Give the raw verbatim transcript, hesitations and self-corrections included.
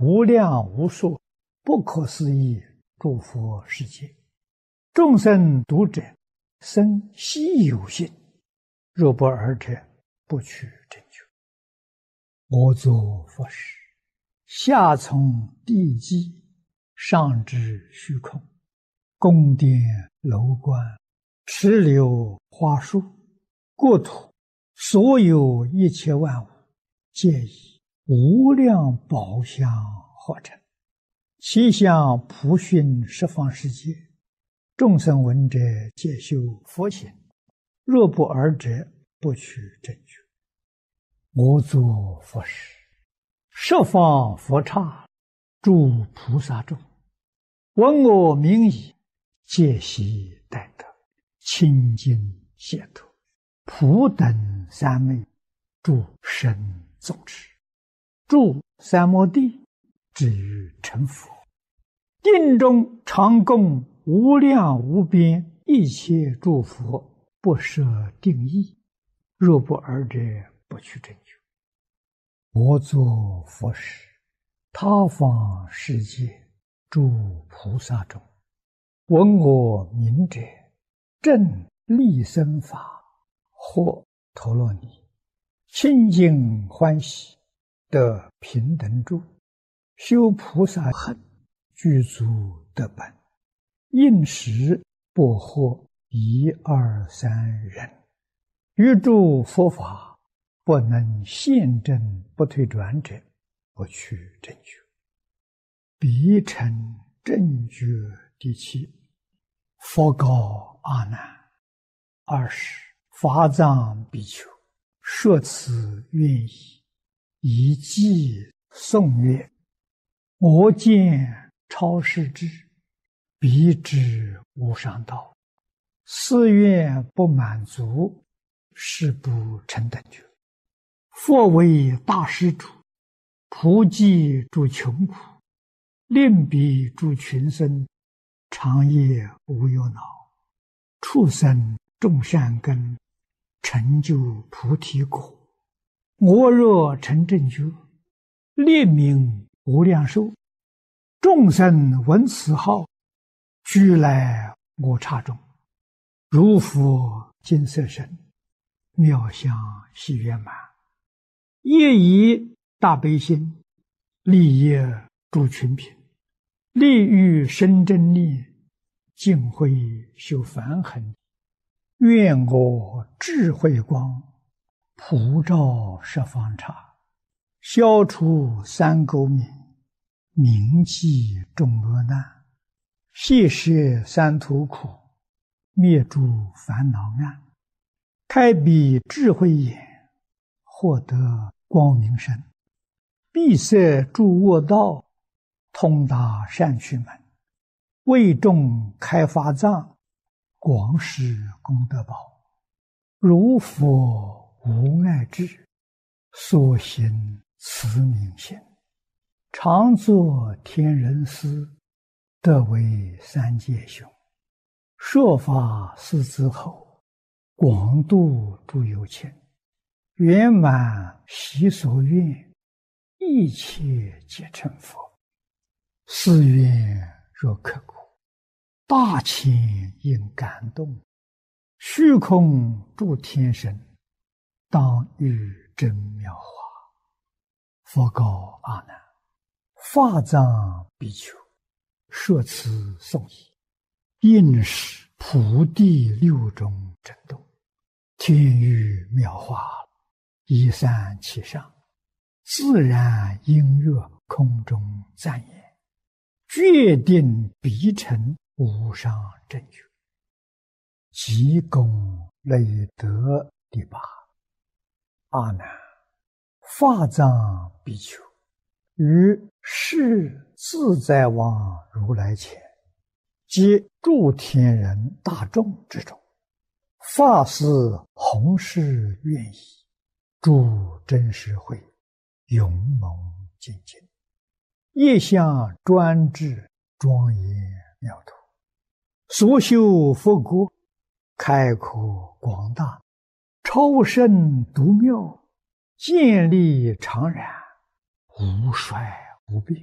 无量无数不可思议诸佛世界，众生读者生希有信，若不尔者，不取正觉。我作佛时，下从地基，上至虚空，宫殿楼观，池流花树，国土所有一切万物，皆以无量宝相合成，其相普熏十方世界，众生闻者皆修佛行，若不尔者，不取正觉。我作佛时，十方佛刹诸菩萨众，闻我名已，皆悉待得，清净解脱，普等三昧，诸神众持，住三摩地，至于成佛。定中常供无量无边一切诸佛，不设定义，若不尔者，不取正觉。我作佛时，他方世界诸菩萨众，闻我名者，正利生法，或陀罗尼，清净欢喜，得平等住，修菩萨行，具足得本，应时不获一二三人，于诸佛法不能现证不退转者，不取正觉。彼成正觉第七。佛告阿难：二十法藏比丘，说此愿意，以偈颂曰：我见超世智，彼知无上道，誓愿不满足，誓不成等觉。佛为大施主，普济诸穷苦，令彼诸群生，长夜无忧恼，畜生种善根，成就菩提果。我若成正觉，列名无量寿，众生闻此号，俱来我刹中，如佛金色身，妙相喜圆满，业以大悲心，利益诸群品，利欲生真力，净慧修梵行。愿我智慧光，普照十方刹，消除三垢冥，铭记众恶难，谢摄三途苦，灭诸烦恼暗，开彼智慧眼，获得光明身，闭塞诸恶道，通达善趣门，为众开法藏，广施功德宝。如佛无碍智，所行慈悯心，常作天人师，得为三界雄。说法四子后，广度诸有情，圆满习所愿，一切皆成佛。誓愿若刻苦，大千应感动，虚空诸天神，当遇真妙法。佛告阿难：法藏比丘，说此颂已，应是普地六种震动，天雨妙法，一散其上，自然音乐空中赞言，决定必成无上正觉。即功累德第八。阿难，法藏比丘，于世自在王如来前，及诸天人大众之中，发誓弘誓愿意，诸真实会，勇猛精进，业相专制，庄严妙土，所修佛国，开阔广大，超胜独妙，建立常然，无衰无变。